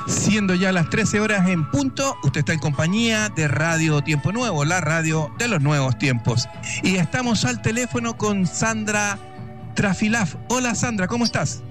Siendo ya las 13 horas en punto, usted está en compañía de Radio Tiempo Nuevo, la radio de los nuevos tiempos. Y estamos al teléfono con Sandra Trafilaf. Hola Sandra, ¿cómo estás?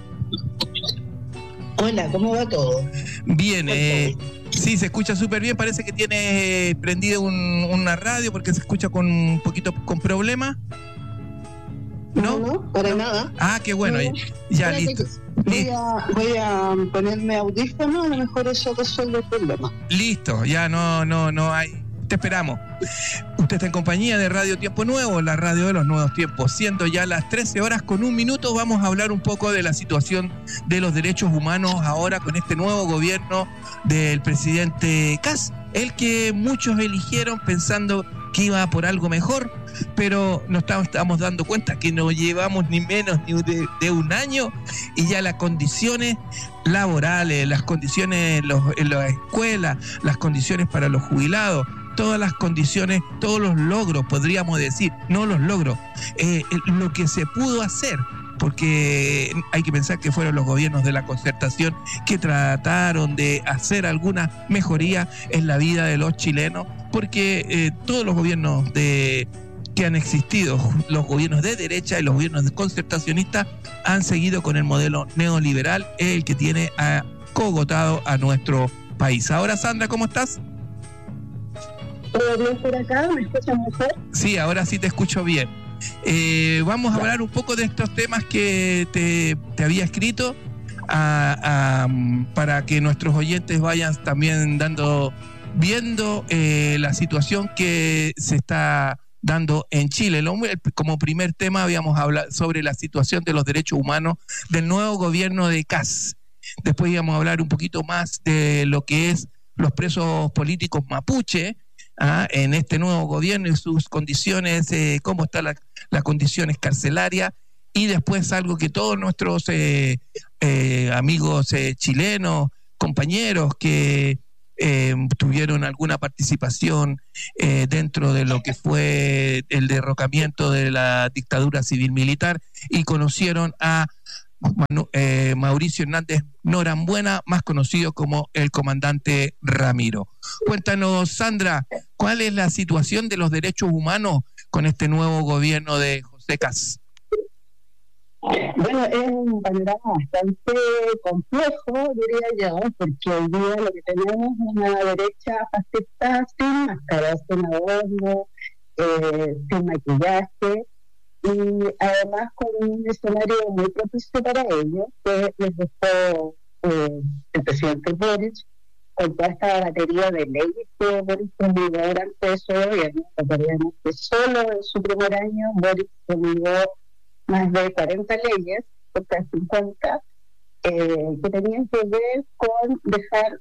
Hola, ¿cómo va todo? Bien, sí, se escucha súper bien. Parece que tiene prendido una radio porque se escucha con un poquito con problema. ¿No? No, para nada. Ah, qué bueno. No, ya listo. Voy a ponerme audífono, a lo mejor eso resuelve el problema. Listo, ya no hay. Te esperamos. Usted está en compañía de Radio Tiempo Nuevo, la radio de los nuevos tiempos. Siendo ya las 13 horas con un minuto, vamos a hablar un poco de la situación de los derechos humanos ahora con este nuevo gobierno del presidente Kast, el que muchos eligieron pensando que iba por algo mejor, pero nos estamos dando cuenta que no llevamos ni menos ni de un año y ya las condiciones laborales, las condiciones en las escuelas, las condiciones para los jubilados, todas las condiciones, todos los logros, podríamos decir, no los logros, lo que se pudo hacer, porque hay que pensar que fueron los gobiernos de la concertación que trataron de hacer alguna mejoría en la vida de los chilenos, porque todos los gobiernos que han existido, los gobiernos de derecha y los gobiernos concertacionistas han seguido con el modelo neoliberal, el que tiene cogotado a nuestro país. Ahora, Sandra, ¿cómo estás? ¿Todo bien por acá? ¿Me escuchan mejor? Sí, ahora sí te escucho bien. Vamos a hablar un poco de estos temas que te había escrito para que nuestros oyentes vayan también viendo la situación que se está dando en Chile. Como primer tema habíamos hablado sobre la situación de los derechos humanos del nuevo gobierno de Kast. Después íbamos a hablar un poquito más de lo que es los presos políticos mapuche en este nuevo gobierno y sus condiciones, cómo están las condiciones carcelarias, y después algo que todos nuestros amigos chilenos, compañeros que tuvieron alguna participación dentro de lo que fue el derrocamiento de la dictadura civil-militar y conocieron a Mauricio Hernández Norambuena, más conocido como el comandante Ramiro. Cuéntanos, Sandra, ¿cuál es la situación de los derechos humanos con este nuevo gobierno de José Kast? Bueno, es un panorama bastante complejo, diría yo, porque hoy día lo que tenemos es una derecha fascista sin máscara, sin adorno, sin maquillaje, y además con un escenario muy propicio para ello, que les dejó el presidente Boric, con toda esta batería de leyes que Boric promulgó durante su gobierno. Recordemos que solo en su primer año Boric promulgó más de 40 leyes, cerca de 50, que tenían que ver con dejar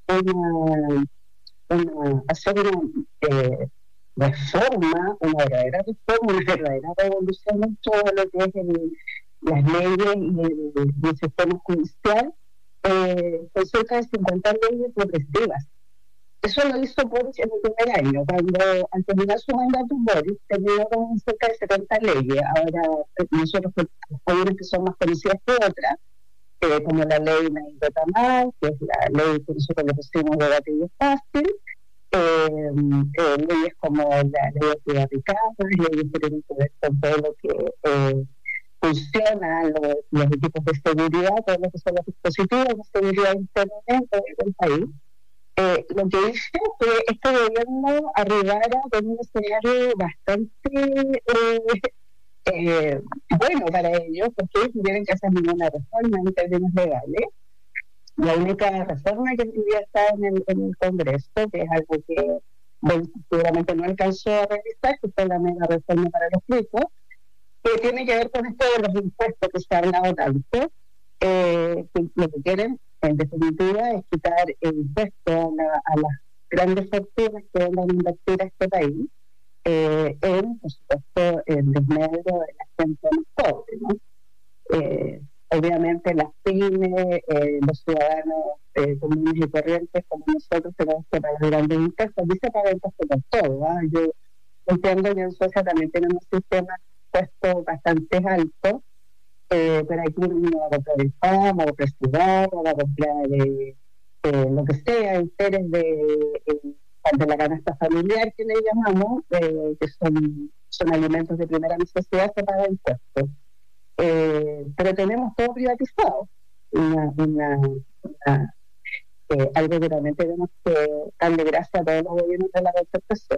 hacer una reforma, una verdadera reforma, una verdadera revolución en todo lo que es las leyes y el sistema judicial, con cerca de 50 leyes represivas. Eso lo hizo Boric en el primer año. Cuando al terminar su mandato, Boric terminó con cerca de 70 leyes. Ahora nosotros hay unas que son más conocidas que otras, como la ley Nair Tamal, que es la ley que nosotros le pusimos de gatillo fácil, leyes como la ley de privatizadas, leyes que tienen que ver con todo lo que funciona, los equipos de seguridad, todo lo que son los dispositivos de seguridad interna del país. Lo que hizo que este gobierno arribara con un escenario bastante bueno para ellos, porque ellos no tienen que hacer ninguna reforma en términos legales. La única reforma que ya está en el Congreso, que es algo que seguramente no alcanzó a realizar, que fue la mega reforma para los ricos, que tiene que ver con esto de los impuestos que se ha hablado tanto, que lo que quieren en definitiva es quitar el impuesto a las grandes fortunas que vengan a invertir a este país, por supuesto, el desmedro de la gente más pobre, ¿no? Obviamente las pymes, los ciudadanos comunes y corrientes como nosotros tenemos que pagar grandes impuestos. Aquí se paga impuestos por todo, ¿eh? Yo entiendo que en Suecia también tienen un sistema de impuestos bastante alto, pero aquí uno va a comprar el pan, va a comprar ciudad, va a comprar lo que sea, enteres de la canasta familiar que le llamamos, que son alimentos de primera necesidad, se paga impuestos. Pero tenemos todo privatizado. Algo que también tenemos que darle gracias a todos los gobiernos de la concertación.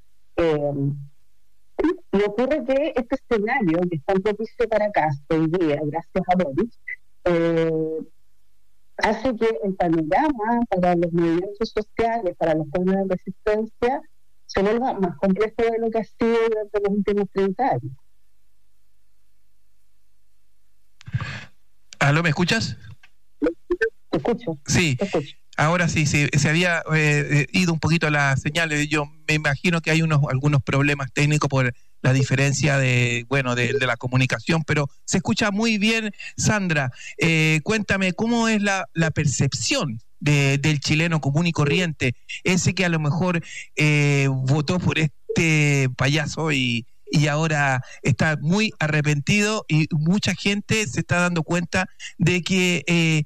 Y ocurre que este escenario que es tan propicio para acá hoy día, gracias a Boris, hace que el panorama para los movimientos sociales, para los pueblos de resistencia, se vuelva más complejo de lo que ha sido durante los últimos 30 años. ¿Aló, me escuchas? Te escucho. Sí. Te escucho. Ahora sí, se había ido un poquito las señales. Yo me imagino que hay algunos problemas técnicos por la diferencia de la comunicación, pero se escucha muy bien. Sandra, cuéntame, ¿cómo es la percepción del chileno común y corriente? Ese que a lo mejor votó por este payaso y ahora está muy arrepentido, y mucha gente se está dando cuenta de que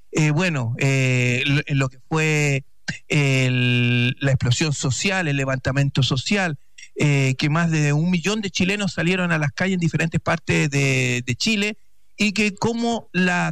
lo que fue la explosión social, el levantamiento social, que más de 1 millón de chilenos salieron a las calles en diferentes partes de Chile, y que como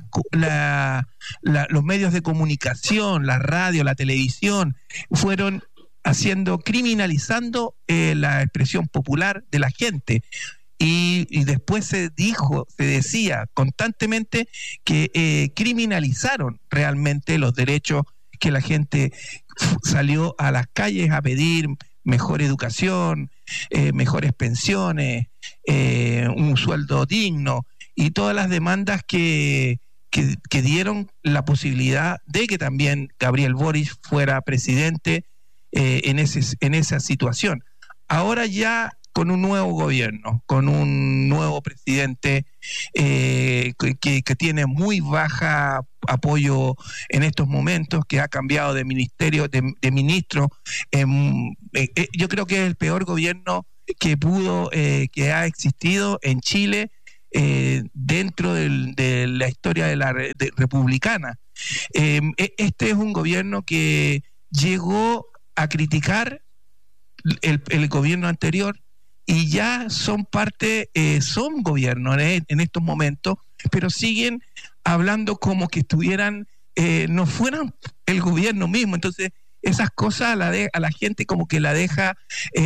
los medios de comunicación, la radio, la televisión, fueron criminalizando la expresión popular de la gente. Y después se decía constantemente que criminalizaron realmente los derechos, que la gente salió a las calles a pedir mejor educación, mejores pensiones, un sueldo digno, y todas las demandas que dieron la posibilidad de que también Gabriel Boric fuera presidente en esa situación. Ahora ya con un nuevo gobierno, con un nuevo presidente que tiene muy baja apoyo en estos momentos, que ha cambiado de ministerio, de ministro. Yo creo que es el peor gobierno que ha existido en Chile dentro de la historia de republicana. Este es un gobierno que llegó a criticar el gobierno anterior, y ya son gobierno en estos momentos, pero siguen hablando como que no fueran el gobierno mismo. Entonces esas cosas a la gente como que la deja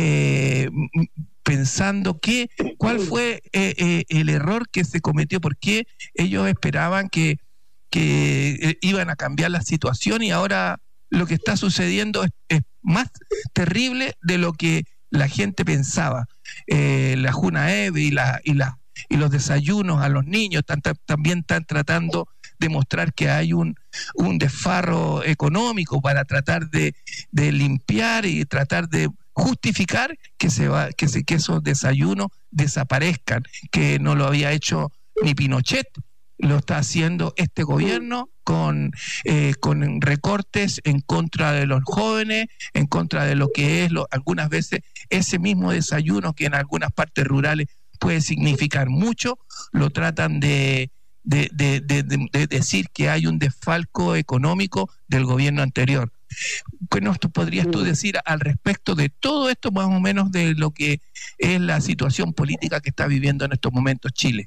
pensando cuál fue el error que se cometió, porque ellos esperaban que iban a cambiar la situación, y ahora lo que está sucediendo es más terrible de lo que la gente pensaba. La Junaev y los desayunos a los niños también están tratando de mostrar que hay un desfarro económico para tratar de limpiar y tratar de justificar que esos desayunos desaparezcan, que no lo había hecho ni Pinochet. Lo está haciendo este gobierno con recortes en contra de los jóvenes, en contra de lo que es algunas veces ese mismo desayuno, que en algunas partes rurales puede significar mucho. Lo tratan de decir que hay un desfalco económico del gobierno anterior. ¿Qué nos podrías tú decir al respecto de todo esto, más o menos, de lo que es la situación política que está viviendo en estos momentos Chile?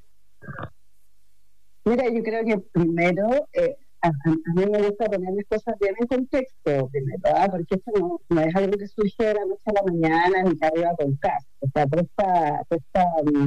Mira, yo creo que primero, a mí me gusta poner las cosas bien en contexto, primero, porque esto no es algo que surge de la noche a la mañana ni que arriba con casa. O sea, esta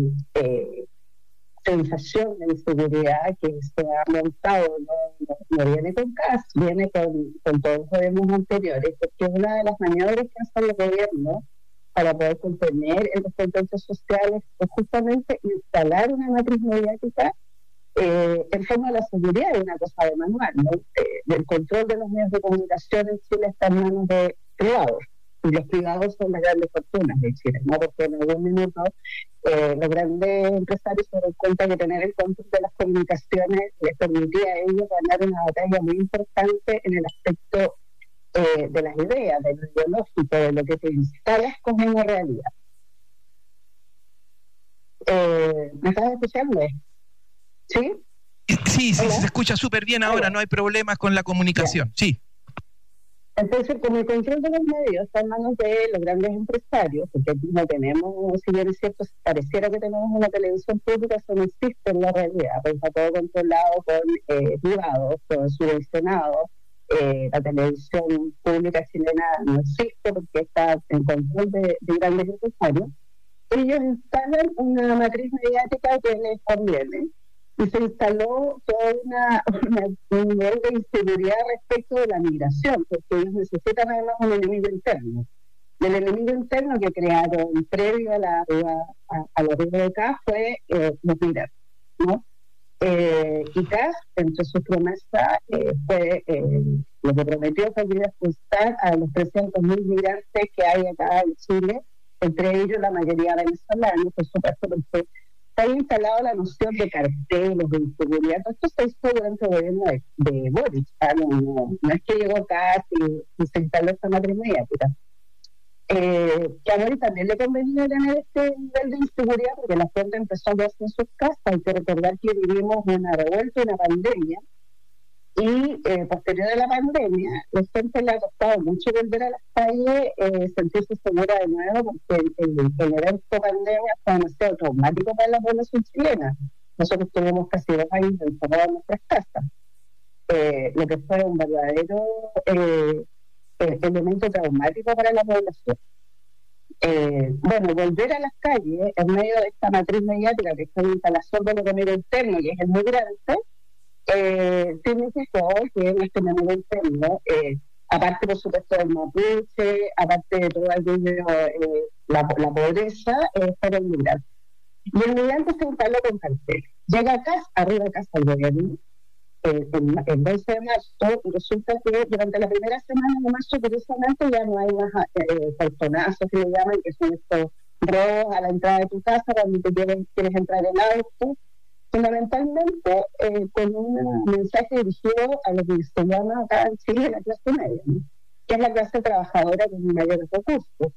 sensación de inseguridad que se ha montado no viene con CAS, viene con todos los gobiernos anteriores, porque una de las maniobras que hacen los gobiernos para poder contener el descontento social es justamente instalar una matriz mediática en torno a la seguridad. Es una cosa de manual, ¿no? El control de los medios de comunicación en Chile está en manos de privados, y los privados son las grandes fortunas de Chile, ¿no? Porque en algún minuto los grandes empresarios se dan cuenta que tener el control de las comunicaciones les permitía a ellos ganar una batalla muy importante en el aspecto de las ideas, de lo ideológico, de lo que te instalas como una realidad. ¿Me estás escuchando? ¿Sí? Sí, se escucha súper bien ahora, no hay problemas con la comunicación. Sí. Entonces, como el control de los medios está en manos de los grandes empresarios, porque aquí no tenemos, si bien es cierto, pareciera que tenemos una televisión pública, eso no existe en la realidad, pues está todo controlado con privados, todo subvencionado. La televisión pública chilena no existe porque está en control de grandes empresarios. Ellos instalan una matriz mediática que les conviene y se instaló todo un nivel de inseguridad respecto de la migración, porque ellos necesitan además un enemigo interno. El enemigo interno que crearon previo a la arriba de acá fue los migrantes, ¿no? Y CAS, entre sus promesas, fue lo que prometió fue que iba a expulsar a los 300.000 migrantes que hay acá en Chile, entre ellos la mayoría venezolanos, por supuesto, porque está instalado la noción de carteles, de inseguridad. Esto se hizo durante el gobierno de Boric. No es que llegó CAS y se instaló esta matriz mediática. Que a Boric también le convenía tener este nivel de inseguridad porque la gente empezó a quedarse en sus casas. Hay que recordar que vivimos una revuelta, una pandemia, y posterior a la pandemia, la gente le ha costado mucho volver a las calles, sentirse segura de nuevo, porque el evento pandemia fue demasiado traumático para la población chilena. Nosotros tuvimos casi 2 años encerrados en nuestras casas, lo que fue un verdadero elemento traumático para la población. Bueno, volver a las calles en medio de esta matriz mediática que está en instalación de lo enemigo interno, que es el migrante, significó que en este enemigo interno, aparte por supuesto del mapuche, aparte de todo aquello, la pobreza, para el migrante. Y el migrante se instaló con carteles. Llega acá, arriba casa al gobierno, el 12 de marzo, y resulta que durante la primera semana de marzo, curiosamente, ya no hay más portonazos que le llaman, que son estos robos a la entrada de tu casa cuando te quieres entrar en auto, fundamentalmente con un mensaje dirigido a lo que se llama acá en Chile la clase media, ¿no? Que es la clase trabajadora con mayores recursos.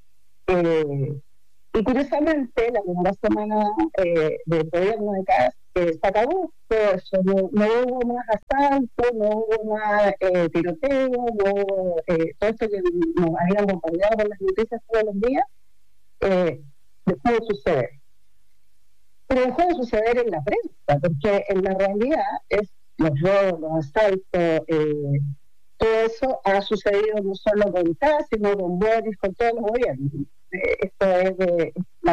Y curiosamente, la primera semana del gobierno de CAS se acabó todo eso. No hubo más asalto, no hubo más tiroteo, no hubo todo esto que nos habían bombardeado por las noticias todos los días, dejó de suceder. Pero dejó de suceder en la prensa, porque en la realidad es los robos, los asaltos, todo eso ha sucedido no solo con CAS, sino con Boris, con todos los gobiernos. Esto es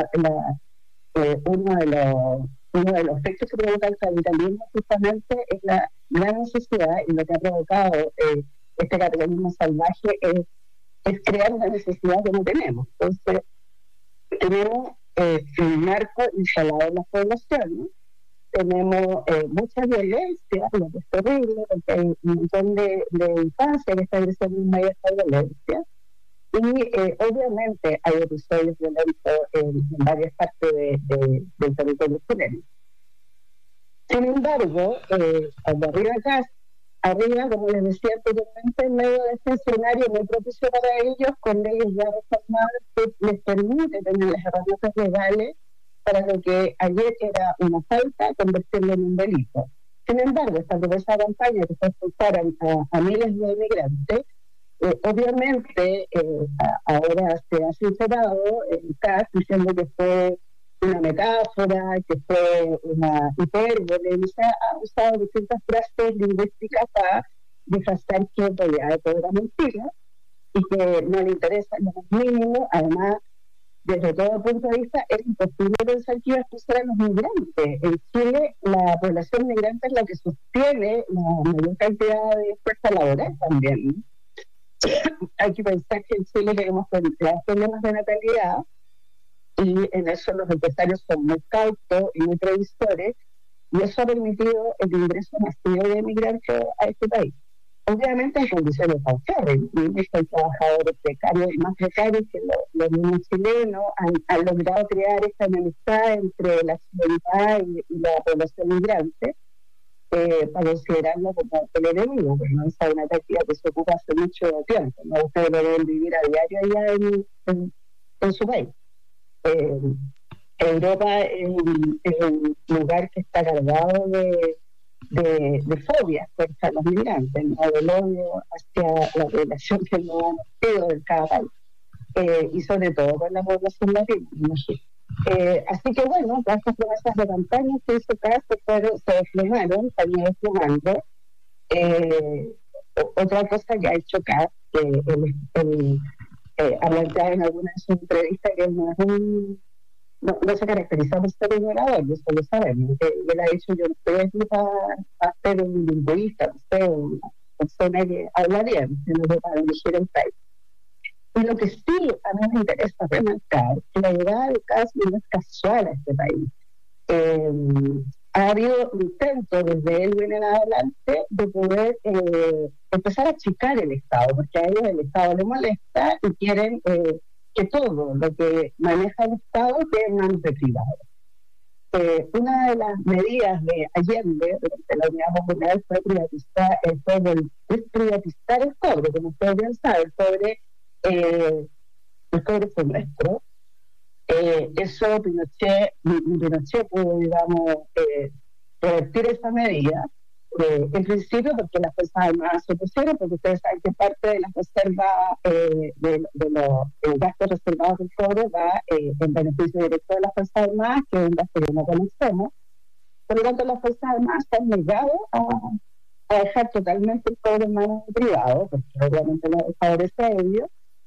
uno de los efectos que provoca el capitalismo, justamente es la gran necesidad, y lo que ha provocado este capitalismo salvaje es crear una necesidad que no tenemos. Entonces, tenemos un marco instalado en la población, ¿no? Tenemos mucha violencia, lo que es terrible, porque hay un montón de infancia que está creciendo en medio de esta violencia. Y obviamente hay episodios violentos en varias partes del territorio chileno. Sin embargo, cuando arriba, como les decía anteriormente, en medio de este escenario muy propicio para ellos, con leyes ya reformadas que les permite tener las herramientas legales para lo que ayer era una falta, convertirlo en un delito. Sin embargo, esta diversa campaña que se expulsara a miles de inmigrantes, obviamente ahora se ha sincerado el CAS diciendo que fue una metáfora, que fue una hipérbole, y se ha usado distintas frases lingüísticas para disfrazar que en realidad todo era mentira y que no le interesa en lo más mínimo. Además, desde todo punto de vista, es imposible pensar que iba a expulsar a los migrantes. En Chile, la población migrante es la que sostiene la mayor cantidad de fuerza laboral también. Hay que pensar que en Chile tenemos problemas de natalidad, y en eso los empresarios son muy cautos y muy previsores, y eso ha permitido el ingreso masivo de migrantes a este país. Obviamente en condiciones paupérrimas, hay trabajadores precarios, más precarios que los mismos chilenos, han logrado crear esta enemistad entre la ciudadanía y la población migrante, para considerarlo como el enemigo, porque no es una táctica que se ocupa hace mucho tiempo, ¿no? Ustedes lo deben vivir a diario allá en su país. Europa es un lugar que está cargado de fobias contra los migrantes, ¿no? Del odio hacia la población que no ha nacido en cada país, y sobre todo con la población latina, ¿no? Así que bueno, todas estas promesas de campaña que hizo acá se desplomaron, también desplomando. Otra cosa que ha hecho Kass, que él ha planteado en alguna de sus entrevistas, que no se caracteriza por ser un orador, eso lo sabemos. Él ha dicho: yo no estoy aquí para ser un lingüista, no sé, una persona que habla bien, sino que para dirigir el país. Y lo que sí a mí me interesa remarcar es que la llegada de Kass no es casual a este país. Ha habido intentos desde él en adelante de poder empezar a achicar el Estado, porque a ellos el Estado les molesta y quieren que todo lo que maneja el Estado quede en manos de privados. Una de las medidas de Allende durante la Unidad Popular fue privatizar el cobre. Como ustedes bien saben, el cobre fue nuestro. Eso Pinochet pudo, digamos, revertir esa medida, en principio porque las Fuerzas Armadas se opusieron, porque ustedes saben que parte de las reservas, de los gastos reservados del cobre va en beneficio directo de las Fuerzas Armadas, que es un gasto que no conocemos. Por lo tanto, las Fuerzas Armadas se han negado a dejar totalmente el cobre en manos de privados, porque obviamente no favorece a ellos,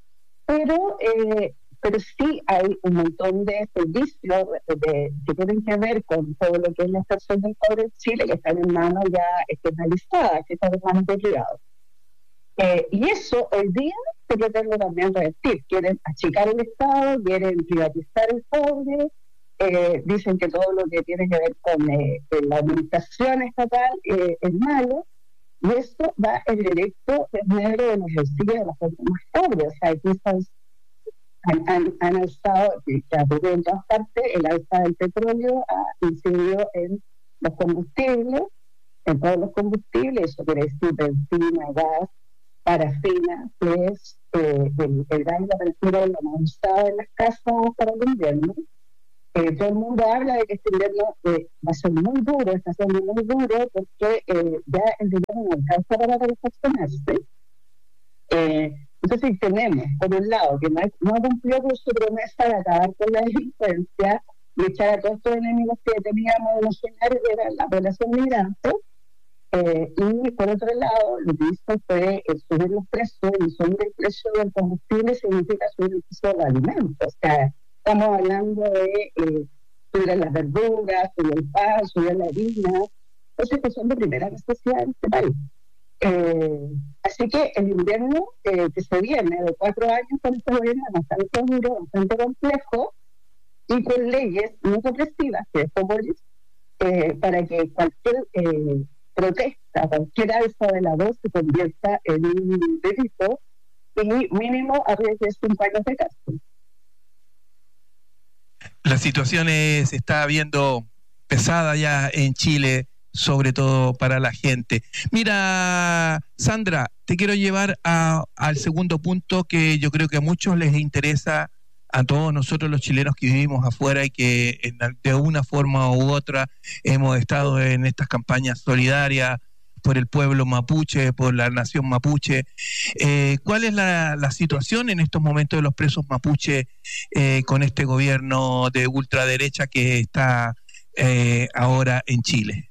pero sí hay un montón de servicios que tienen que ver con todo lo que es la extracción del cobre en Chile, que están en manos ya externalizadas, que están en manos de privados. Y eso hoy día se pretende también revertir. Quieren achicar el Estado, quieren privatizar el cobre, dicen que todo lo que tiene que ver con la administración estatal es malo, y eso va en directo en medio de los bolsillos de las personas más pobres. O sea, aquí han alzado, que ha ocurrido en todas partes, el alza del petróleo ha incidido en los combustibles, en todos los combustibles. Eso quiere decir benzina, gas, parafina, que es el gas y la parafina lo más usado en las casas para el invierno. Todo el mundo habla de que este invierno va a ser muy duro, está siendo muy duro, porque ya el invierno no alcanza para reflexionarse. Entonces tenemos, por un lado, que no cumplió con su promesa de acabar con la delincuencia y echar a todos estos enemigos que teníamos de los escenarios, que era la población migrante, y por otro lado, lo que hizo fue subir los precios, y subir el precio del combustible significa subir el precio de los alimentos. O sea, estamos hablando de subir las verduras, subir el pan, subir la harina, cosas que son de primera necesidad en este país. Así que el invierno que se viene de 4 años con este gobierno es bastante duro, bastante complejo, y con leyes muy opresivas que dejó Boris, para que cualquier protesta, cualquier alza de la voz se convierta en un delito y mínimo arriesgue 5 años de cárcel. La situación se está viendo pesada ya en Chile, sobre todo para la gente. Mira, Sandra, te quiero llevar al segundo punto que yo creo que a muchos les interesa, a todos nosotros los chilenos que vivimos afuera y que de una forma u otra hemos estado en estas campañas solidarias por el pueblo mapuche, por la nación mapuche. ¿Cuál es la situación en estos momentos de los presos mapuche con este gobierno de ultraderecha que está ahora en Chile?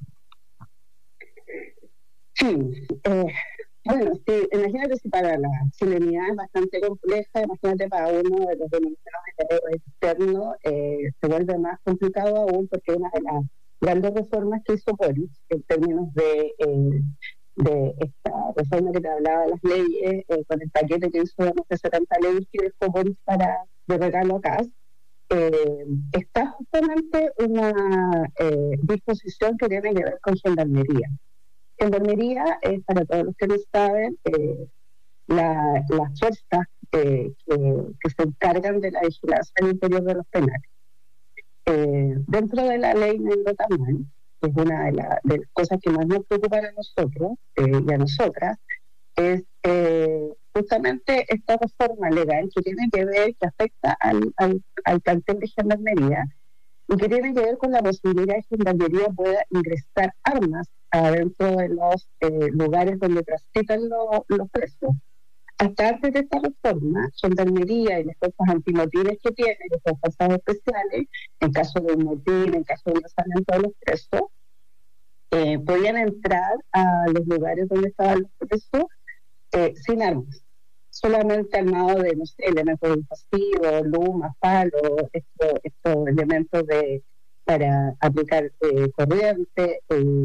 Sí, bueno, sí, imagínate si para la chilenidad es bastante compleja, imagínate para uno de los denominados externos se vuelve más complicado aún, porque una de las grandes reformas que hizo Boris en términos de esta reforma que te hablaba de las leyes, con el paquete que hizo de 70 leyes que dejó Boris de regalo a Kass, está justamente una disposición que tiene que ver con gendarmería. Gendarmería es, para todos los que no saben, las fuerzas que se encargan de la vigilancia al interior de los penales. Dentro de la ley Negro Tamán, que es una de las cosas que más nos preocupan a nosotros y a nosotras, es justamente esta reforma legal que tiene que ver, que afecta al plantel de gendarmería, y que tiene que ver con la posibilidad de que Gendarmería pueda ingresar armas adentro de los lugares donde transitan los presos. Hasta antes de esta reforma, Gendarmería y las fuerzas antimotines que tienen, las fuerzas especiales, en caso de un motín, en caso de un lanzamiento de los presos, podían entrar a los lugares donde estaban los presos sin armas, solamente armado de, no sé, elementos pasivos, lumas, palos, estos elementos para aplicar corriente.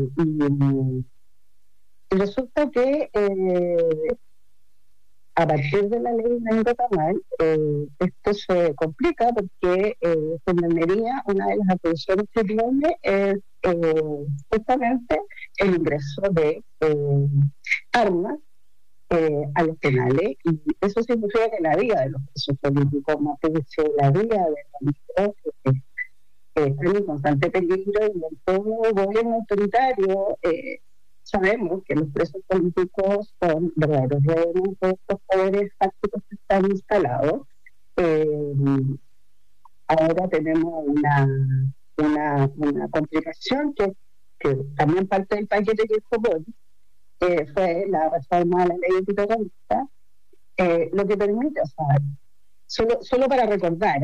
Y resulta que a partir de la ley de Tamal, esto se complica porque Gendarmería, una de las atribuciones que tiene es justamente el ingreso de armas a los penales, y eso significa que la vida de los presos políticos, como te dice, la vida de los ministros están en constante peligro, y en todo gobierno autoritario sabemos que los presos políticos son verdaderos rehenes de estos poderes fácticos que están instalados. Ahora tenemos una complicación que también parte del paquete que dijo Boris, fue la reforma de la ley antiterrorista, lo que permite, o sea, solo para recordar,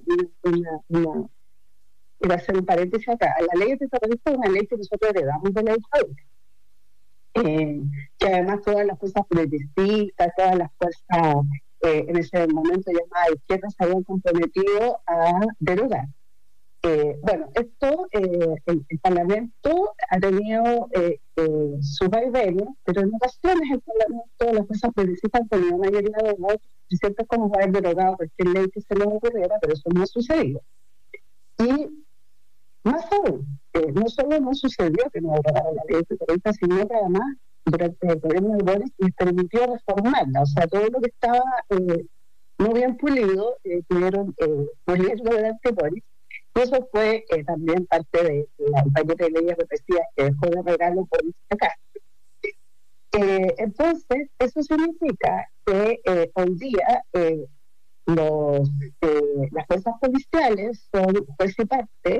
quiero hacer un paréntesis acá, la ley antiterrorista es una ley que nosotros heredamos de la dictadura, que además todas las fuerzas progresistas, todas las fuerzas en ese momento llamadas izquierdas se habían comprometido a derogar. Bueno, esto, el Parlamento ha tenido sus vaivenes, pero en ocasiones el Parlamento, las fuerzas progresistas han tenido mayoría de votos suficientes como para haber derogado cualquier ley que se les ocurriera, pero eso no ha sucedido. Y más aún, no solo no sucedió que no derogaron la ley de terrorista, sino que además durante el gobierno de Boris les permitió reformarla, o sea, todo lo que estaba no bien pulido, pudieron pulirlo durante Boris. Y eso fue también parte del paquete de leyes represivas que dejó de regalo por acá. Entonces, eso significa que hoy día las fuerzas policiales son juez y parte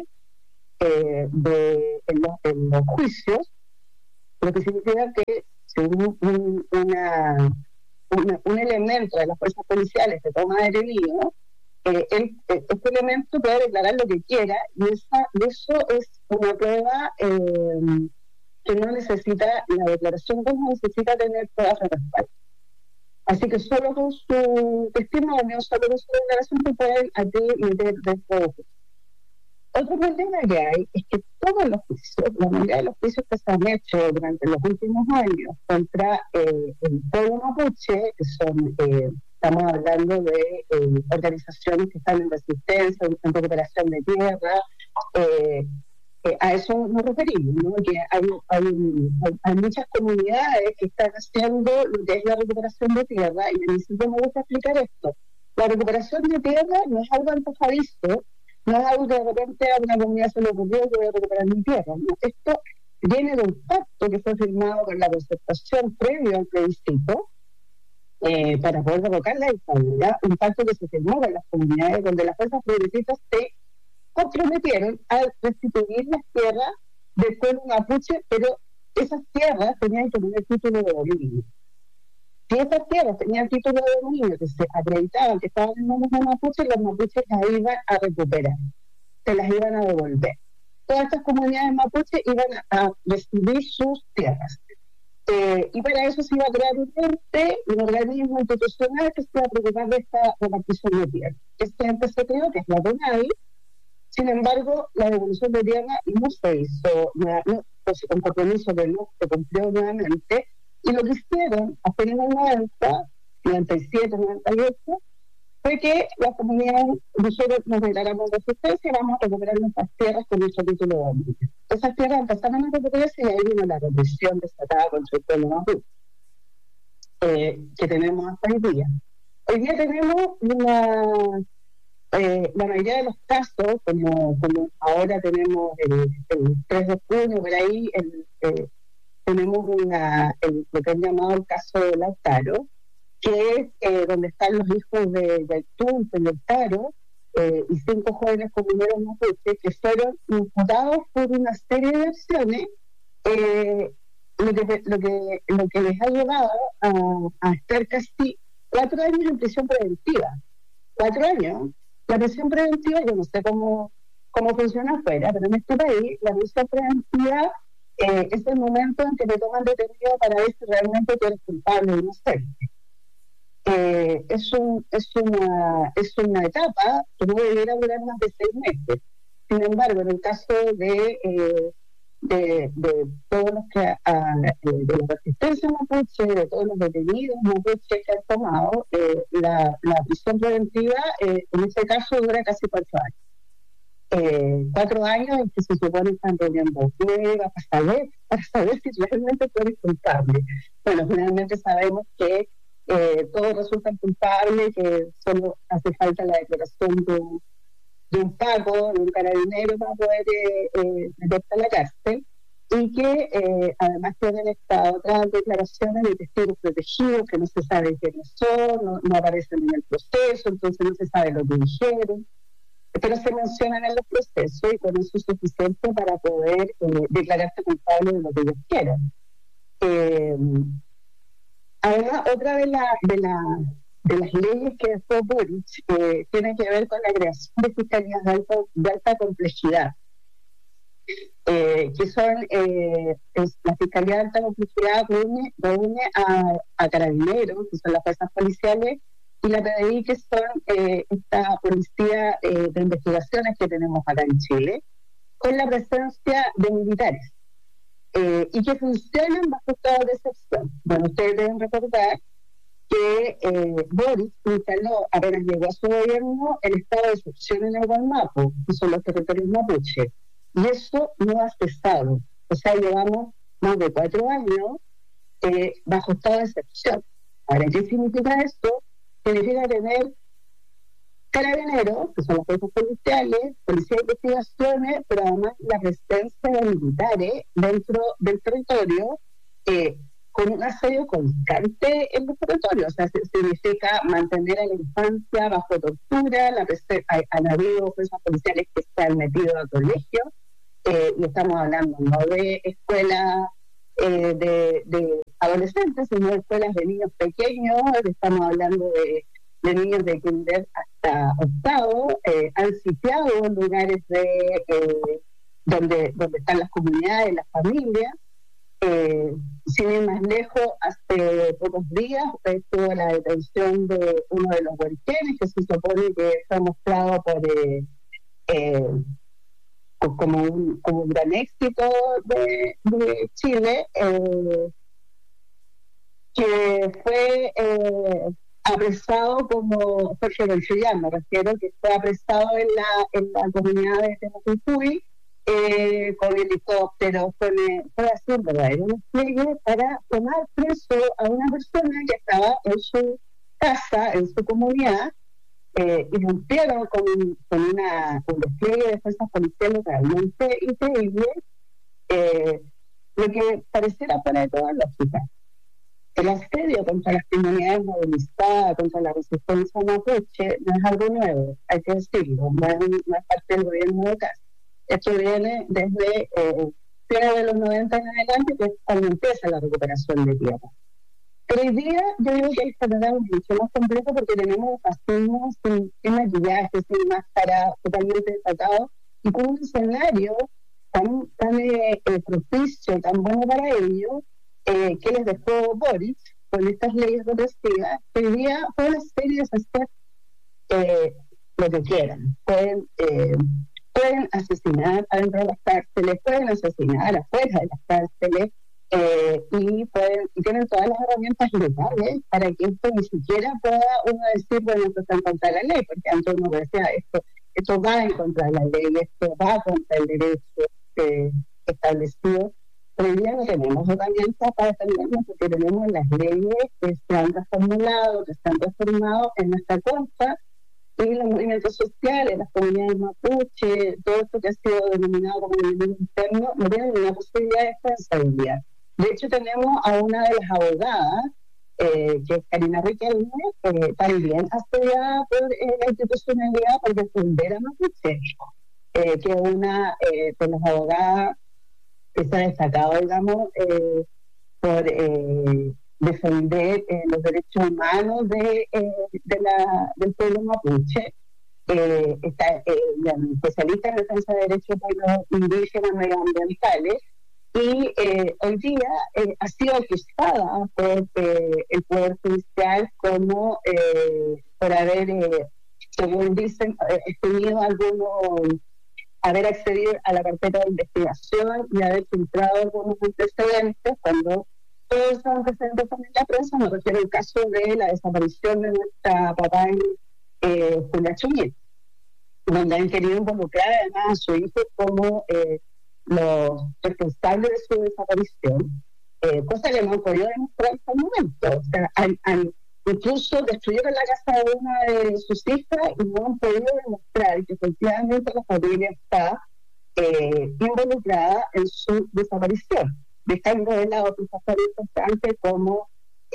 en los juicios, lo que significa que si un elemento de las fuerzas policiales se toma detenido, este elemento puede declarar lo que quiera, y eso es una prueba que no necesita, la declaración no necesita tener pruebas de respaldo. Así que solo con su testimonio, solo con su declaración te pueden a ti meter dentro de juicio. Otro problema que hay es que todos los juicios, la mayoría de los juicios que se han hecho durante los últimos años contra el pueblo mapuche, que son... estamos hablando de organizaciones que están en resistencia, en recuperación de tierra, a eso nos referimos, ¿no? Que hay muchas comunidades que están haciendo lo que es la recuperación de tierra, y a mí siempre me gusta explicar esto. La recuperación de tierra no es algo antojadizo, no es algo que de repente a una comunidad se le ocurrió que voy a recuperar mi tierra, ¿no? Esto viene de un pacto que fue firmado con la concertación previo al plebiscito, para poder derrocar la dictadura, un pacto que se firmó en las comunidades donde las fuerzas progresistas se comprometieron a restituir las tierras del pueblo mapuche, pero esas tierras tenían que tener título de dominio. Si esas tierras tenían título de dominio que se acreditaban que estaban en manos de mapuche, los mapuches las iban a recuperar, se las iban a devolver. Todas estas comunidades mapuche iban a recibir sus tierras. Y para eso se iba a crear un organismo institucional que se iba a preocupar de esta repartición de tierra. Este ente se creó, que es la CONADI. Sin embargo, la devolución de tierra no se hizo, un compromiso que no se cumplió nuevamente, y lo que hicieron a fines del 90, 97, 98, fue que las comunidades, nosotros nos declaramos resistencia y vamos a recuperar nuestras tierras con nuestro título de dominio. Esas tierras empezaron a recuperarse, y ahí vino la represión desatada contra el pueblo mapuche que tenemos hasta hoy día. Hoy día tenemos la mayoría de los casos, como ahora tenemos el 3 de junio, por ahí tenemos lo que han llamado el caso de Lautaro, que es donde están los hijos de Tulpe y Lautaro, y 5 jóvenes comuneros mapuches que fueron imputados por una serie de acciones, lo que les ha llevado a estar casi 4 años en prisión preventiva. 4 años. La prisión preventiva, yo no sé cómo funciona afuera, pero en este país la prisión preventiva es el momento en que te toman detenido para ver si realmente tú eres culpable o inocente. Es una etapa que no debería durar más de 6 meses. Sin embargo, en el caso de todos los que de la resistencia mapuche, de todos los detenidos mapuche que han tomado, la prisión preventiva en ese caso dura casi 4 años. 4 años en que se supone que están teniendo pruebas para saber si realmente tú eres culpable. Bueno, finalmente sabemos que todos resultan culpables, que solo hace falta la declaración de un pago, de un carabinero para poder meterte a la cárcel, y que además tienen estas otras declaraciones de testigos protegidos que no se sabe quiénes son, no aparecen en el proceso, entonces no se sabe lo que dijeron, pero se mencionan en los procesos y con eso es suficiente para poder declararte culpable de lo que ellos quieran. Además, otra de las leyes que dejó Boric tiene que ver con la creación de fiscalías de alta complejidad, que son la Fiscalía de Alta Complejidad reúne a carabineros, que son las fuerzas policiales, y la PDI, que son esta policía de investigaciones que tenemos acá en Chile, con la presencia de militares, y que funcionan bajo estado de excepción. Bueno, ustedes deben recordar que Boric instaló, apenas llegó a su gobierno, el estado de excepción en el Gualmapu, que son los territorios mapuche, y eso no ha cesado. O sea, llevamos más de 4 años bajo estado de excepción. Ahora, ¿qué significa esto? Significa tener carabineros, que son las fuerzas policiales, policía de investigaciones, pero además la presencia de militares dentro del territorio, con un asedio constante en los territorios. O sea, significa mantener a la infancia bajo tortura, han habido fuerzas policiales que se han metido a colegios, y estamos hablando no de escuelas de adolescentes, sino de escuelas de niños pequeños, estamos hablando de niños de kinder hasta octavo, han sitiado lugares donde están las comunidades, las familias. Sin ir más lejos, hace pocos días estuvo la detención de uno de los huarquenes, que se supone que fue mostrado como un gran éxito de Chile, que fue apresado como Jorge Belchillán, me refiero, que fue apresado en la comunidad de Temucuicuy, con helicópteros, fue así, ¿verdad? Era un despliegue para tomar preso a una persona que estaba en su casa, en su comunidad, y rompieron con un despliegue de fuerzas policiales realmente increíble, lo que pareciera fuera de toda lógica. El asedio contra las comunidades movilizadas, contra la resistencia mapuche, no es algo nuevo, hay que decirlo, no es parte del gobierno de Cast. Esto viene desde finales de los 90 en adelante, que es cuando empieza la recuperación de tierra. Pero hoy día yo digo que el panorama es mucho más complejo porque tenemos fascismo sin maquillaje, sin máscara, totalmente desatado, y con un escenario tan propicio, tan bueno para ellos, que les dejó Boric con estas leyes represivas, que hoy día pueden hacer y deshacer lo que quieran. Pueden asesinar adentro de las cárceles, pueden asesinar afuera de las cárceles, y tienen todas las herramientas legales para que esto ni siquiera pueda uno decir, bueno, esto está en contra de la ley, porque antes uno decía, esto va en contra de la ley, esto va contra el derecho establecido. Pero hoy día no tenemos herramientas para defendernos porque tenemos las leyes que se han reformulado, que se han transformado en nuestra contra, y los movimientos sociales, las comunidades mapuche, todo esto que ha sido denominado como movimiento interno, no tienen ninguna posibilidad de defensa hoy día. De hecho, tenemos a una de las abogadas que es Karina Riquelme, también estudiada por la institucionalidad por defender a Mapuche, que es una de las abogadas que se ha destacado, digamos, por defender los derechos humanos del pueblo mapuche. Está especialista en defensa de derechos de pueblos indígenas medioambientales, y hoy día ha sido acusada por el Poder Judicial como por haber, según dicen, tenido haber accedido a la carpeta de investigación y haber filtrado algunos antecedentes. Cuando todos esos antecedentes están en la prensa, me refiero al caso de la desaparición de nuestra papá Julia Chuñet, donde han querido involucrar además a su hijo como los responsables de su desaparición, cosa que no han podido demostrar hasta el momento. O sea, incluso destruyeron la casa de una de sus hijas y no han podido demostrar que efectivamente la familia está involucrada en su desaparición, dejando de lado otros factores importantes como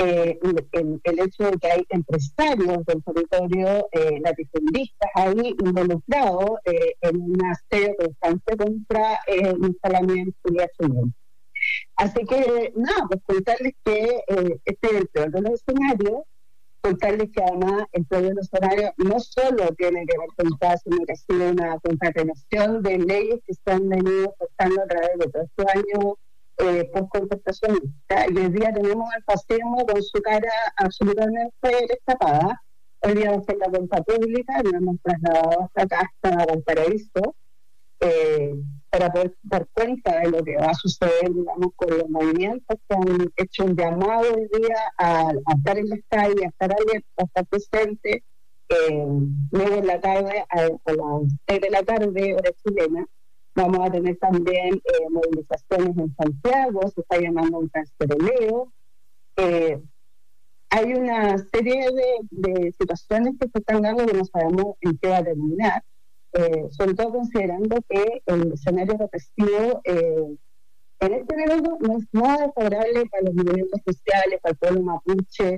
el hecho de que hay empresarios del territorio latifundistas ahí involucrados en una serie constante contra el instalamiento de Julia. Así que, nada, pues contarles que este es el peor de los escenarios, contarles que además el peor de los escenarios no solo tiene que ver con paz, sino que ha sido una concatenación de leyes que se han venido portando a través de todos estos años post-contestacionista, y hoy día tenemos al fascismo con su cara absolutamente destapada. Hoy día va a ser la cuenta pública, nos hemos trasladado hasta acá, hasta Valparaíso, para poder dar cuenta de lo que va a suceder, digamos, con los movimientos que han hecho un llamado hoy día a estar en las calles, a estar alerta, a estar presente. Luego en la tarde, a las 6 de la tarde, hora chilena, vamos a tener también movilizaciones en Santiago, se está llamando un transfereleo. Hay una serie de situaciones que se están dando que no sabemos en qué va a terminar, sobre todo considerando que el escenario represivo en este momento no es nada favorable para los movimientos sociales, para el pueblo mapuche,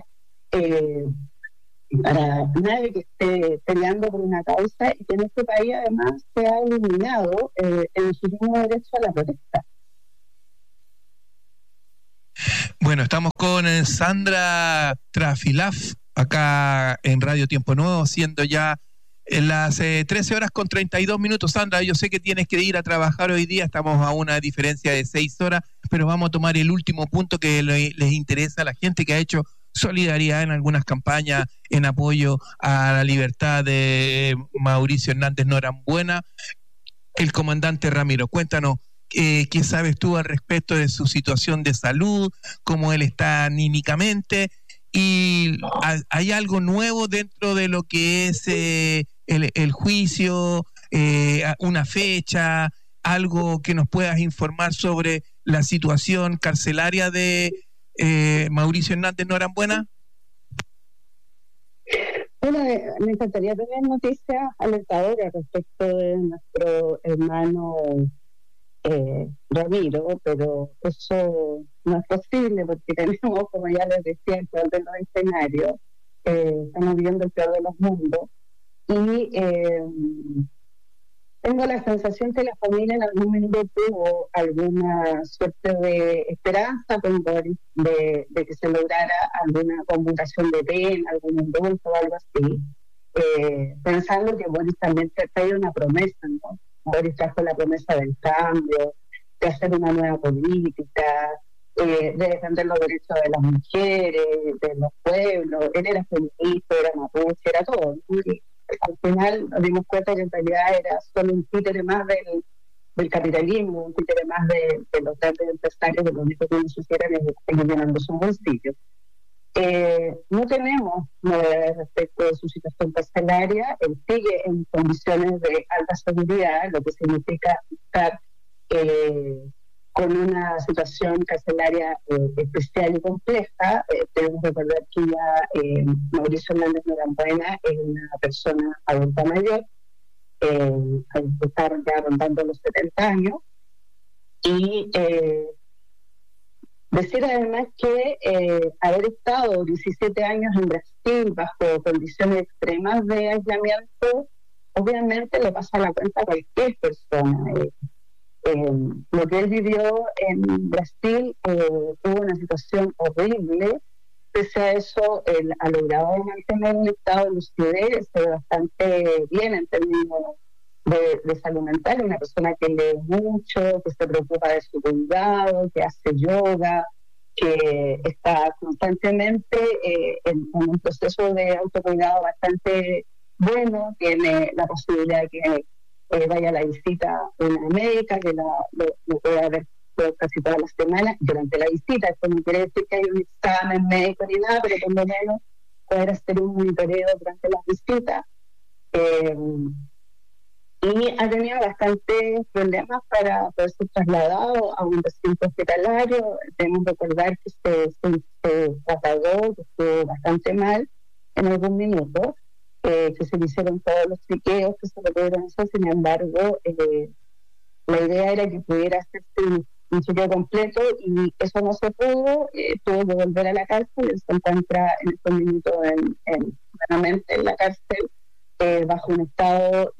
para nadie que esté peleando por una causa, y que en este país además se ha eliminado el legítimo derecho a la protesta. Bueno, estamos con Sandra Trafilaf acá en Radio Tiempo Nuevo, siendo ya las 13 horas con 32 minutos. Sandra, yo sé que tienes que ir a trabajar hoy día, estamos a una diferencia de 6 horas, pero vamos a tomar el último punto que les interesa a la gente que ha hecho solidaridad en algunas campañas en apoyo a la libertad de Mauricio Hernández Norambuena. El comandante Ramiro, cuéntanos qué sabes tú al respecto de su situación de salud, cómo él está anímicamente, y hay algo nuevo dentro de lo que es el juicio, una fecha, algo que nos puedas informar sobre la situación carcelaria de Mauricio Hernández Norambuena. Bueno, me encantaría tener noticias alentadoras respecto de nuestro hermano Ramiro, pero eso no es posible porque tenemos, como ya les decía, el peor de los escenarios, estamos viviendo el peor de los mundos, y tengo la sensación que la familia en algún momento tuvo alguna suerte de esperanza con Boris de que se lograra alguna conmutación de pena, algún indulto o algo así, pensando que Boris también traía una promesa, ¿no? Boris trajo la promesa del cambio, de hacer una nueva política, de defender los derechos de las mujeres, de los pueblos. Él era feminista, era mapuche, era todo, ¿no? Y al final nos dimos cuenta que en realidad era solo un títere más del capitalismo, un títere más de los grandes empresarios, que lo único que nos hicieran es seguir llenando sus bolsillos. No tenemos novedades respecto de su situación carcelaria. Él sigue en condiciones de alta seguridad, lo que significa estar con una situación carcelaria especial y compleja. Debemos recordar que ya Mauricio Hernández Norambuena es una persona adulta mayor, está ya rondando los 70 años, y Decir además que haber estado 17 años en Brasil bajo condiciones extremas de aislamiento, obviamente le pasa la cuenta a cualquier persona. Lo que él vivió en Brasil tuvo una situación horrible. Pese a eso, él ha logrado mantener un estado de lucidez bastante bien en términos de salud mental, una persona que lee mucho, que se preocupa de su cuidado, que hace yoga, que está constantemente en un proceso de autocuidado bastante bueno, tiene la posibilidad de que vaya a la visita a una médica, que lo pueda ver casi todas las semanas durante la visita. Esto no quiere decir que hay un examen médico ni nada, pero por lo menos poder hacer un monitoreo durante las visitas. Y ha tenido bastantes problemas para poder ser trasladado a un recinto hospitalario. Debemos recordar que se apagó, que estuvo bastante mal en algún minuto, que se le hicieron todos los chequeos que se le pudieron hacer. Sin embargo, la idea era que pudiera hacerse un chequeo completo y eso no se pudo. Tuvo que volver a la cárcel. Él se encuentra en estos minutos nuevamente en la cárcel bajo un estado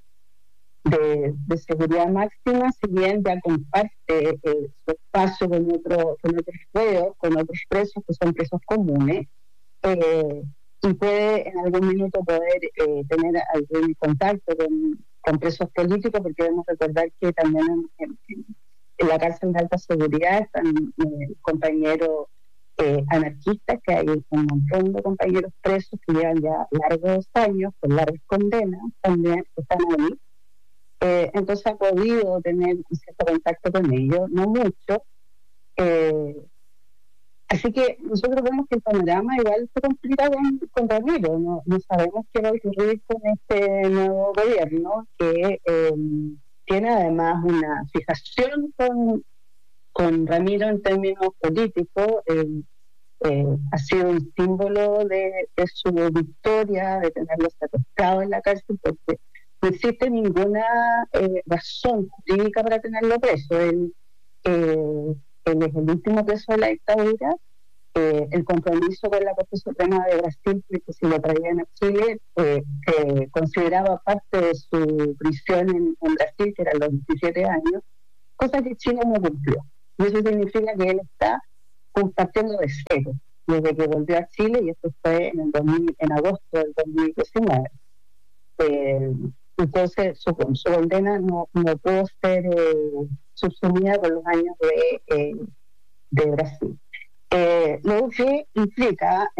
de seguridad máxima, si bien ya comparte su espacio con otros reos, con otros presos que son presos comunes, y puede en algún minuto poder tener algún contacto con presos políticos, porque debemos recordar que también en la cárcel de alta seguridad están compañeros anarquistas, que hay un montón de compañeros presos que llevan ya largos años, con largas condenas, también están ahí. Entonces ha podido tener un cierto contacto con ellos, no mucho. Así que nosotros vemos que el panorama igual se complica con Ramiro. No sabemos qué va a ocurrir con este nuevo gobierno, que tiene además una fijación con Ramiro en términos políticos. Ha sido un símbolo de su victoria, de tenerlo secuestrado en la cárcel, porque no existe ninguna razón jurídica para tenerlo preso. Él es el último preso de la dictadura. El compromiso con la Corte Suprema de Brasil, que si lo traían a Chile, consideraba parte de su prisión en Brasil, que eran los 17 años, cosa que Chile no cumplió. Y eso significa que él está compartiendo de cero desde que volvió a Chile, y esto fue en agosto del 2019. Entonces su condena no pudo ser subsumida con los años de Brasil. Lo que implica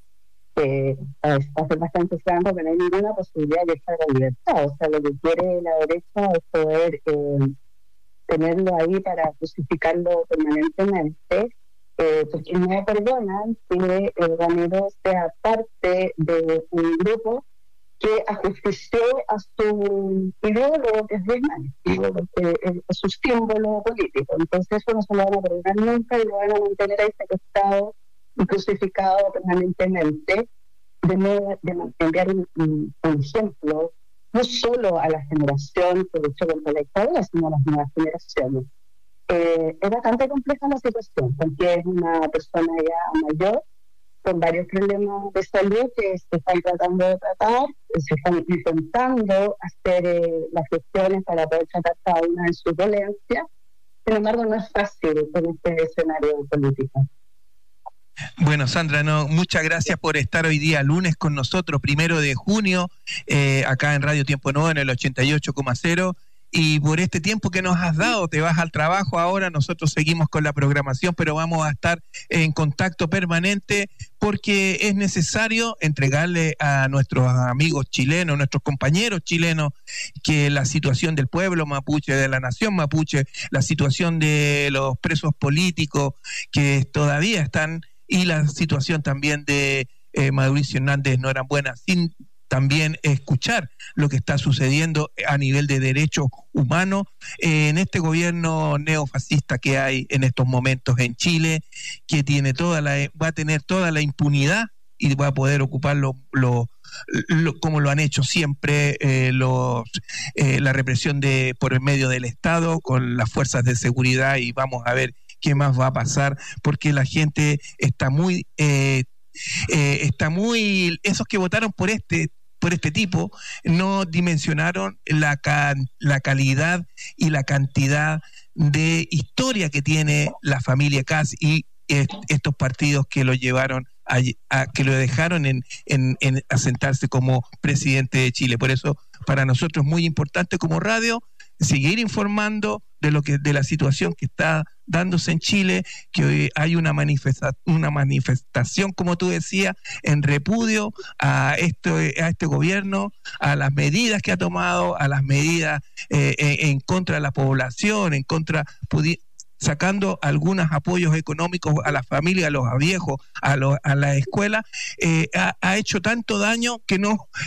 hacer bastante claro que no hay ninguna posibilidad de estar en libertad. O sea, lo que quiere la derecha es poder tenerlo ahí para crucificarlo permanentemente, porque no perdonan que Ramiro sea parte de un grupo que ajustició a su ideólogo, que es Weizmann, es su símbolo político. Entonces eso no se lo van a perdonar nunca y lo van a mantener ahí secuestrado y crucificado permanentemente, de modo de enviar un ejemplo no solo a la generación que luchó contra la dictadura, sino a las nuevas generaciones. Es bastante compleja la situación, porque es una persona ya mayor, con varios problemas de salud que se están tratando de tratar, se están intentando hacer las gestiones para poder tratar cada una de sus dolencias. Sin embargo, no es fácil en este escenario político. Bueno, Sandra, muchas gracias por estar hoy día lunes con nosotros, 1 de junio, acá en Radio Tiempo Nuevo, en el 88,0. Y por este tiempo que nos has dado, te vas al trabajo ahora, nosotros seguimos con la programación, pero vamos a estar en contacto permanente porque es necesario entregarle a nuestros amigos chilenos, nuestros compañeros chilenos, que la situación del pueblo mapuche, de la nación mapuche, la situación de los presos políticos que todavía están, y la situación también de Mauricio Hernández no eran buenas, sin también escuchar lo que está sucediendo a nivel de derechos humanos en este gobierno neofascista que hay en estos momentos en Chile, que tiene va a tener toda la impunidad y va a poder ocuparlo como lo han hecho siempre la represión por el medio del Estado con las fuerzas de seguridad, y vamos a ver qué más va a pasar, porque la gente está muy, esos que votaron por este tipo no dimensionaron la calidad y la cantidad de historia que tiene la familia Kast y estos partidos que lo llevaron que lo dejaron en asentarse como presidente de Chile. Por eso para nosotros es muy importante como radio seguir informando de la situación que está dándose en Chile, que hoy hay una manifestación, como tú decías, en repudio a este gobierno, a las medidas que ha tomado, a las medidas en contra de la población, sacando algunos apoyos económicos a las familias, a los viejos, a la escuela, ha hecho tanto daño que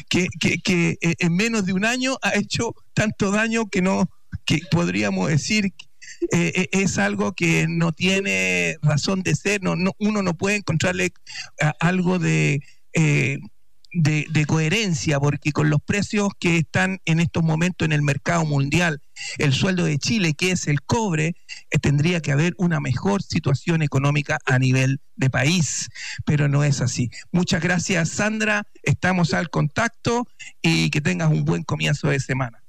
en menos de un año ha hecho tanto daño que podríamos decir es algo que no tiene razón de ser. Uno no puede encontrarle algo de coherencia, porque con los precios que están en estos momentos en el mercado mundial, el sueldo de Chile, que es el cobre, tendría que haber una mejor situación económica a nivel de país, pero no es así. Muchas gracias, Sandra, estamos al contacto y que tengas un buen comienzo de semana.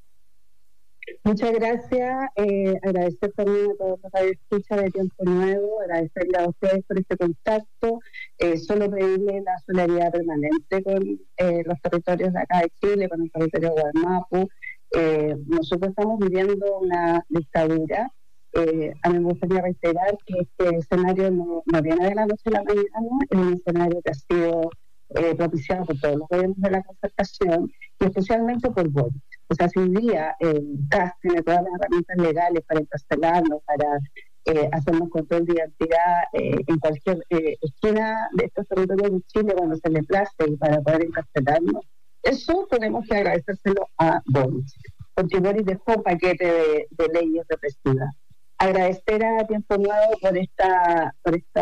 Muchas gracias, agradecer también a todos los que escuchan de Tiempo Nuevo, agradecerle a ustedes por este contacto, solo pedirle la solidaridad permanente con los territorios de acá de Chile, con el territorio de Guadalmapu. Nosotros estamos viviendo una dictadura. A mí me gustaría reiterar que este escenario no viene de la noche a la mañana, es un escenario que ha sido propiciado por todos los gobiernos de la Concertación y especialmente por Boric. O sea, si hoy día Kast tiene todas las herramientas legales para encarcelarnos, para hacernos control de identidad en cualquier esquina de estos territorios de Chile cuando se le place y para poder encarcelarnos, eso tenemos que agradecérselo a Boric, porque Boric dejó un paquete de leyes represivas. Agradecer a Tiempo Nuevo por esta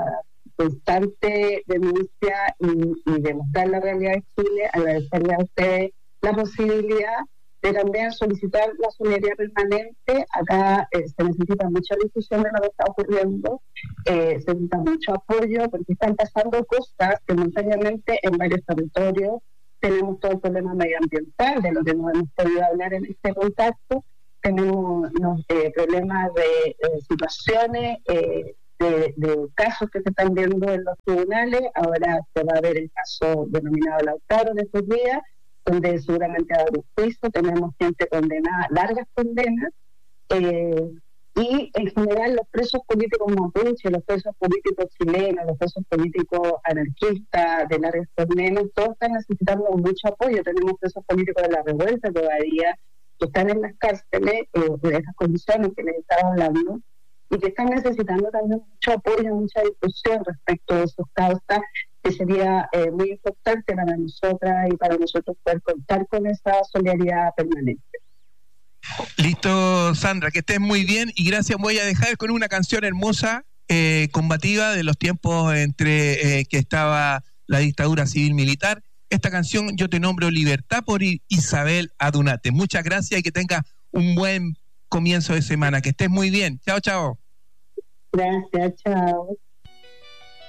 constante denuncia y demostrar la realidad de Chile, agradecerle a ustedes la posibilidad de también solicitar la solidaridad permanente. Acá se necesita mucha difusión de lo que está ocurriendo, se necesita mucho apoyo porque están pasando cosas simultáneamente en varios territorios. Tenemos todo el problema medioambiental, de lo que no hemos podido hablar en este contacto, tenemos problemas de situaciones, de casos que se están viendo en los tribunales. Ahora se va a ver el caso denominado Lautaro de estos días, donde seguramente va a haber un juicio. Tenemos gente condenada, largas condenas, y en general los presos políticos mapuche, los presos políticos chilenos, los presos políticos anarquistas de largas condenas, todos están necesitando mucho apoyo. Tenemos presos políticos de la revuelta todavía que están en las cárceles de esas condiciones que les estaba hablando, y que están necesitando también mucho apoyo, mucha difusión respecto de sus causas, que sería muy importante para nosotras y para nosotros poder contar con esa solidaridad permanente. Listo, Sandra, que estés muy bien y gracias. Voy a dejar con una canción hermosa, combativa, de los tiempos entre que estaba la dictadura civil-militar. Esta canción, Yo te nombro Libertad, por Isabel Adunate. Muchas gracias y que tengas un buen comienzo de semana. Que estés muy bien. Chao, chao. Gracias, chao.